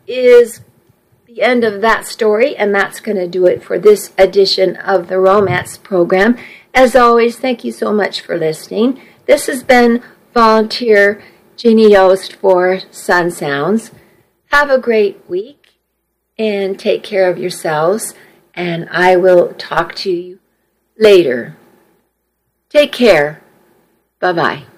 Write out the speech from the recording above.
is the end of that story, and that's going to do it for this edition of the Romance Program. As always, thank you so much for listening. This has been volunteer Jeannie Yost for Sun Sounds. Have a great week and take care of yourselves, and I will talk to you later. Take care. Bye-bye.